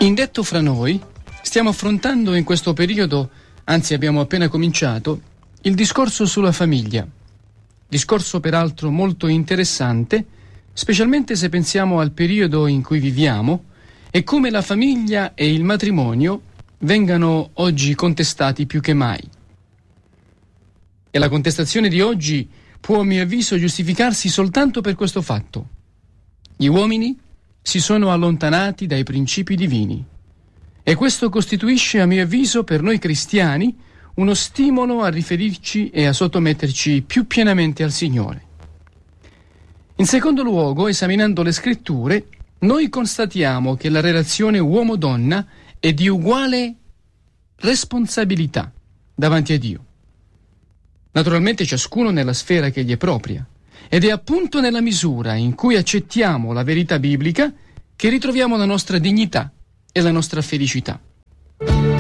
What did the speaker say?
In detto fra noi, stiamo affrontando in questo periodo, anzi abbiamo appena cominciato, il discorso sulla famiglia. Discorso peraltro molto interessante, specialmente se pensiamo al periodo in cui viviamo e come la famiglia e il matrimonio vengano oggi contestati più che mai. E la contestazione di oggi può, a mio avviso, giustificarsi soltanto per questo fatto. Gli uomini si sono allontanati dai principi divini e questo costituisce, a mio avviso, per noi cristiani uno stimolo a riferirci e a sottometterci più pienamente al Signore. In secondo luogo, esaminando le Scritture, noi constatiamo che la relazione uomo-donna è di uguale responsabilità davanti a Dio. Naturalmente ciascuno nella sfera che gli è propria, ed è appunto nella misura in cui accettiamo la verità biblica che ritroviamo la nostra dignità e la nostra felicità.